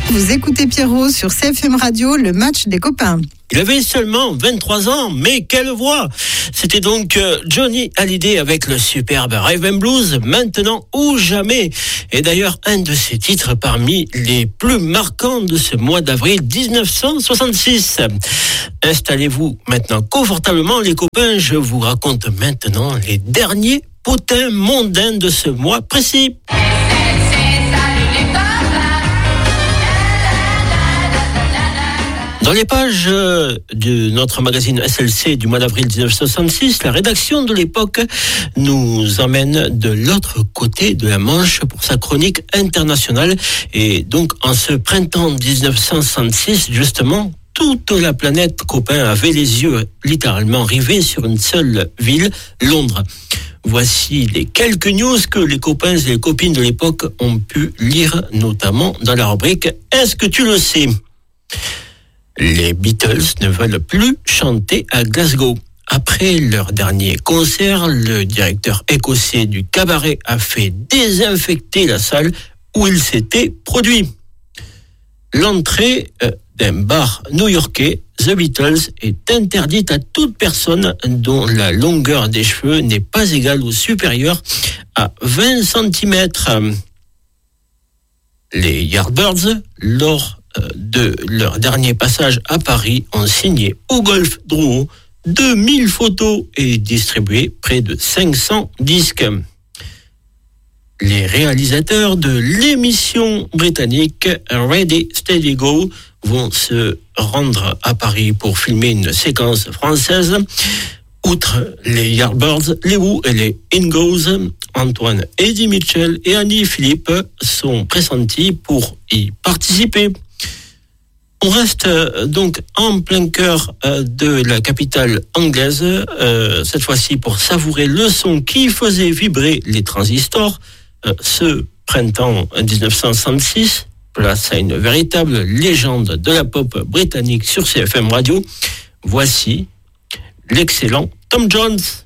Vous écoutez Pierrot sur CFM Radio, le match des copains. Il avait seulement 23 ans, mais quelle voix! C'était donc Johnny Hallyday avec le superbe Rhythm and Blues, Maintenant ou jamais. Et d'ailleurs, un de ses titres parmi les plus marquants de ce mois d'avril 1966. Installez-vous maintenant confortablement, les copains. Je vous raconte maintenant les derniers potins mondains de ce mois précis. Dans les pages de notre magazine SLC du mois d'avril 1966, la rédaction de l'époque nous emmène de l'autre côté de la Manche pour sa chronique internationale. Et donc, en ce printemps 1966, justement, toute la planète copain avait les yeux littéralement rivés sur une seule ville, Londres. Voici les quelques news que les copains et les copines de l'époque ont pu lire, notamment dans la rubrique « Est-ce que tu le sais ?» Les Beatles ne veulent plus chanter à Glasgow. Après leur dernier concert, le directeur écossais du cabaret a fait désinfecter la salle où il s'était produit. L'entrée d'un bar new-yorkais, The Beatles, est interdite à toute personne dont la longueur des cheveux n'est pas égale ou supérieure à 20 cm. Les Yardbirds, lors de leur dernier passage à Paris, ont signé au Golf Drouot 2000 photos et distribué près de 500 disques. Les réalisateurs de l'émission britannique Ready, Steady, Go vont se rendre à Paris pour filmer une séquence française. Outre les Yardbirds, les Who et les Ingos, Antoine Eddie Mitchell et Annie Philippe sont pressentis pour y participer. On reste donc en plein cœur de la capitale anglaise, cette fois-ci pour savourer le son qui faisait vibrer les transistors. Ce printemps 1966, place à une véritable légende de la pop britannique sur CFM Radio. Voici l'excellent Tom Jones.